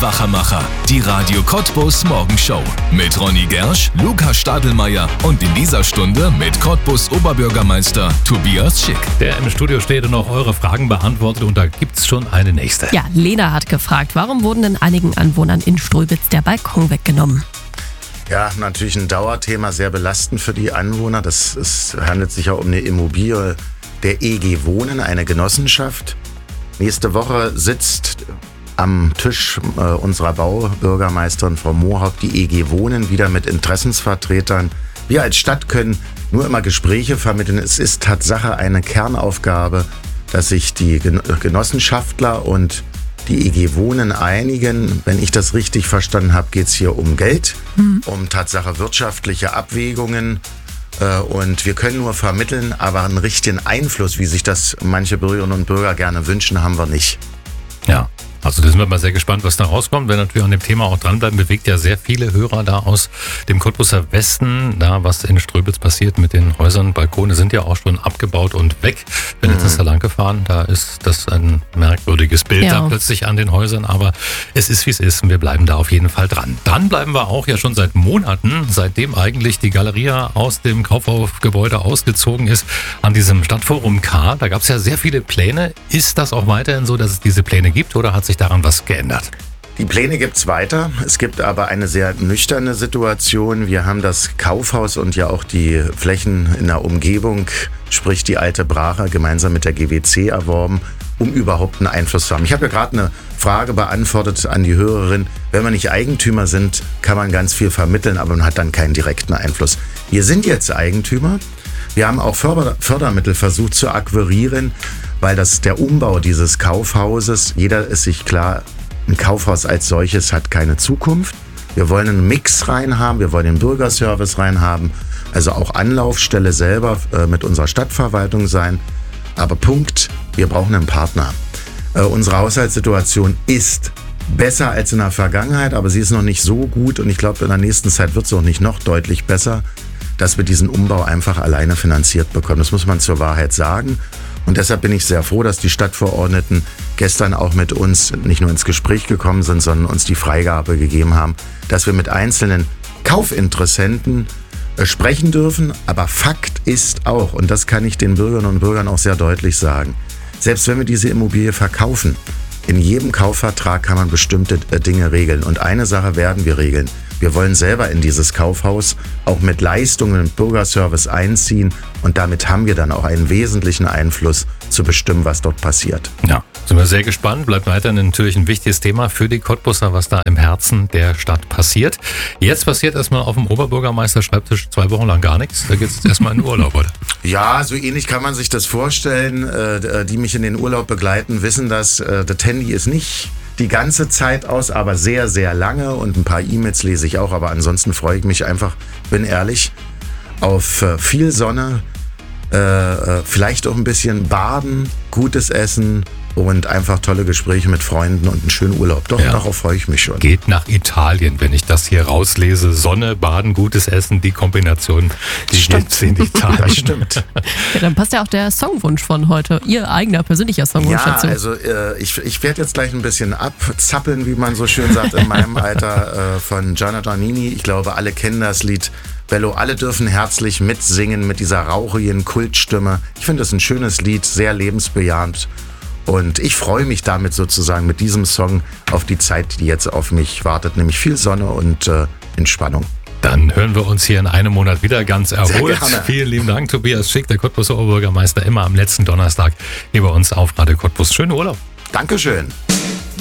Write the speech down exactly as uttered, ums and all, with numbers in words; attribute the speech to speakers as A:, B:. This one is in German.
A: Wachermacher. Die Radio Cottbus Morgenshow. Mit Ronny Gersch, Lukas Stadelmeier und in dieser Stunde mit Cottbus Oberbürgermeister Tobias Schick.
B: Der im Studio steht und auch eure Fragen beantwortet und da gibt's schon eine nächste.
C: Ja, Lena hat gefragt, warum wurden denn einigen Anwohnern in Ströbitz der Balkon weggenommen?
D: Ja, natürlich ein Dauerthema, sehr belastend für die Anwohner. Das ist, handelt sich ja um eine Immobilie der E G Wohnen, eine Genossenschaft. Nächste Woche sitzt am Tisch äh, unserer Baubürgermeisterin Frau Mohaupt die E G Wohnen wieder mit Interessensvertretern. Wir als Stadt können nur immer Gespräche vermitteln. Es ist Tatsache eine Kernaufgabe, dass sich die Genossenschaftler und die E G Wohnen einigen. Wenn ich das richtig verstanden habe, geht es hier um Geld, mhm. um Tatsache wirtschaftliche Abwägungen. Und wir können nur vermitteln, aber einen richtigen Einfluss, wie sich das manche Bürgerinnen und Bürger gerne wünschen, haben wir nicht.
B: Ja. Also da sind wir mal sehr gespannt, was da rauskommt. Wir natürlich an dem Thema auch dranbleiben. Bewegt ja sehr viele Hörer da aus dem Cottbuser Westen. Da, was in Ströbitz passiert mit den Häusern. Balkone sind ja auch schon abgebaut und weg. Bin mhm. jetzt da lang gefahren. Da ist das ein merkwürdiges Bild ja. da plötzlich an den Häusern. Aber es ist, wie es ist. Und wir bleiben da auf jeden Fall dran. Dran bleiben wir auch ja schon seit Monaten. Seitdem eigentlich die Galeria aus dem Kaufhofgebäude ausgezogen ist an diesem Stadtforum K. Da gab es ja sehr viele Pläne. Ist das auch weiterhin so, dass es diese Pläne gibt? Oder hat sich daran was geändert?
D: Die Pläne gibt es weiter. Es gibt aber eine sehr nüchterne Situation. Wir haben das Kaufhaus und ja auch die Flächen in der Umgebung, sprich die alte Brache, gemeinsam mit der G W C erworben, um überhaupt einen Einfluss zu haben. Ich habe ja gerade eine Frage beantwortet an die Hörerin. Wenn wir nicht Eigentümer sind, kann man ganz viel vermitteln, aber man hat dann keinen direkten Einfluss. Wir sind jetzt Eigentümer. Wir haben auch Förder- Fördermittel versucht zu akquirieren, weil das der Umbau dieses Kaufhauses, jeder ist sich klar, ein Kaufhaus als solches hat keine Zukunft. Wir wollen einen Mix reinhaben, wir wollen den Bürgerservice reinhaben, also auch Anlaufstelle selber äh, mit unserer Stadtverwaltung sein. Aber Punkt, wir brauchen einen Partner. Äh, unsere Haushaltssituation ist besser als in der Vergangenheit, aber sie ist noch nicht so gut und ich glaube, in der nächsten Zeit wird sie auch nicht noch deutlich besser, dass wir diesen Umbau einfach alleine finanziert bekommen. Das muss man zur Wahrheit sagen. Und deshalb bin ich sehr froh, dass die Stadtverordneten gestern auch mit uns nicht nur ins Gespräch gekommen sind, sondern uns die Freigabe gegeben haben, dass wir mit einzelnen Kaufinteressenten sprechen dürfen. Aber Fakt ist auch, und das kann ich den Bürgerinnen und Bürgern auch sehr deutlich sagen, selbst wenn wir diese Immobilie verkaufen, in jedem Kaufvertrag kann man bestimmte Dinge regeln. Und eine Sache werden wir regeln. Wir wollen selber in dieses Kaufhaus auch mit Leistungen und Bürgerservice einziehen und damit haben wir dann auch einen wesentlichen Einfluss zu bestimmen, was dort passiert.
B: Ja, sind wir sehr gespannt. Bleibt weiterhin natürlich ein wichtiges Thema für die Cottbusser, was da im Herzen der Stadt passiert. Jetzt passiert erstmal auf dem Oberbürgermeister-Schreibtisch zwei Wochen lang gar nichts. Da geht es erstmal in den Urlaub, oder?
D: Ja, so ähnlich kann man sich das vorstellen. Die mich in den Urlaub begleiten, wissen, dass das Handy ist nicht die ganze Zeit aus, aber sehr, sehr lange und ein paar E-Mails lese ich auch, aber ansonsten freue ich mich einfach, bin ehrlich, auf äh, viel Sonne, äh, vielleicht auch ein bisschen Baden, gutes Essen und einfach tolle Gespräche mit Freunden und einen schönen Urlaub. Doch, ja. Darauf freue ich mich schon.
B: Geht nach Italien, wenn ich das hier rauslese. Sonne, Baden, gutes Essen, die Kombination, die steht in Italien.
D: Das stimmt.
C: Ja, dann passt ja auch der Songwunsch von heute, Ihr eigener persönlicher Songwunsch
D: ja,
C: dazu.
D: Ja, also äh, ich, ich werde jetzt gleich ein bisschen abzappeln, wie man so schön sagt, in meinem Alter, äh, von Gianna Giannini. Ich glaube, alle kennen das Lied Bello. Alle dürfen herzlich mitsingen mit dieser rauchigen Kultstimme. Ich finde das ein schönes Lied, sehr lebensbejahend. Und ich freue mich damit sozusagen mit diesem Song auf die Zeit, die jetzt auf mich wartet, nämlich viel Sonne und äh, Entspannung.
B: Dann hören wir uns hier in einem Monat wieder ganz erholt. Vielen lieben Dank, Tobias Schick, der Cottbuser Oberbürgermeister, immer am letzten Donnerstag hier bei uns auf Radio Cottbus. Schönen Urlaub.
D: Dankeschön.